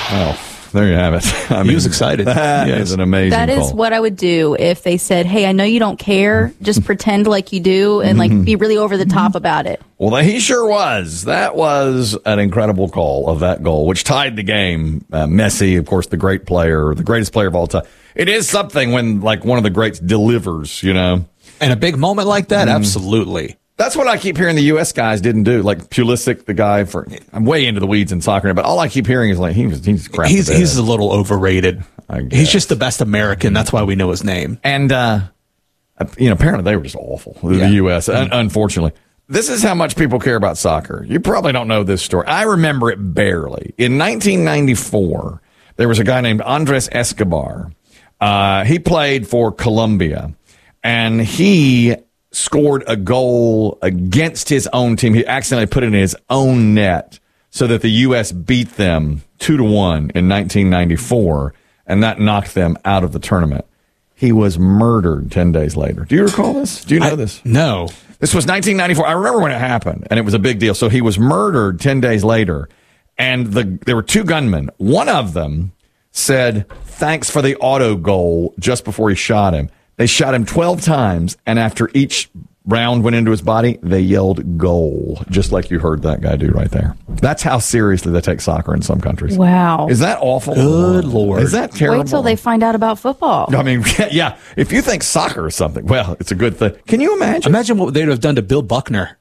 Well, there you have it. He was excited. That is an amazing That is call. what I would do if they said, hey, I know you don't care. Just pretend like you do and like be really over the top about it. Well, he sure was. That was an incredible call of that goal, which tied the game. Messi, of course, the great player, the greatest player of all time. It is something when like one of the greats delivers, you know. And a big moment like that, absolutely. That's what I keep hearing the U.S. guys didn't do. Like Pulisic, the guy I'm way into the weeds in soccer, but all I keep hearing is like he's crap. He's a little overrated. I guess. He's just the best American. That's why we know his name. And apparently they were just awful. The U.S. Unfortunately, this is how much people care about soccer. You probably don't know this story. I remember it barely. In 1994, there was a guy named Andres Escobar. He played for Colombia, and he scored a goal against his own team. He accidentally put it in his own net so that the U.S. beat them 2-1 in 1994, and that knocked them out of the tournament. He was murdered 10 days later. Do you recall this? Do you know this? No. This was 1994. I remember when it happened, and it was a big deal. So he was murdered 10 days later, and there were two gunmen. One of them said, thanks for the auto goal just before he shot him. They shot him 12 times, and after each round went into his body, they yelled goal, just like you heard that guy do right there. That's how seriously they take soccer in some countries. Wow. Is that awful? Good Lord. Is that terrible? Wait till they find out about football. I mean, yeah, if you think soccer is something, well, it's a good thing. Can you imagine? Imagine what they'd have done to Bill Buckner.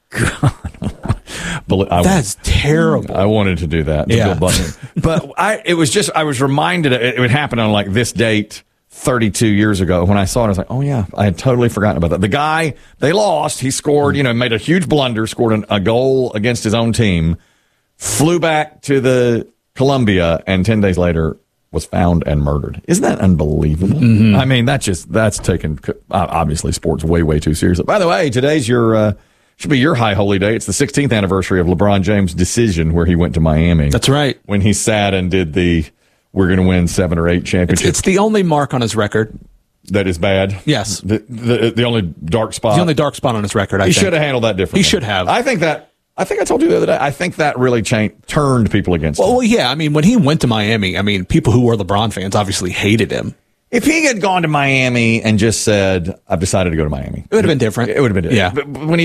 That's terrible. I wanted to do that. To Bill Buckner. But I was reminded it would happen on like this date 32 years ago. When I saw it, I was like, oh yeah, I had totally forgotten about that. The guy, they lost. He scored, made a huge blunder, scored a goal against his own team, flew back to the Colombia, and 10 days later was found and murdered. Isn't that unbelievable? Mm-hmm. I mean, that's taken, obviously, sports way, way too seriously. By the way, today's should be your high holy day. It's the 16th anniversary of LeBron James' decision where he went to Miami. That's right. When he sat and did we're going to win 7 or 8 championships. It's the only mark on his record. That is bad? Yes. The only dark spot? The only dark spot on his record, I think. He should have handled that differently. He should have. I think I told you the other day, I think that really turned people against him. Well, yeah. I mean, when he went to Miami, people who were LeBron fans obviously hated him. If he had gone to Miami and just said, I've decided to go to Miami. It would have been different. It would have been different. Yeah. But when he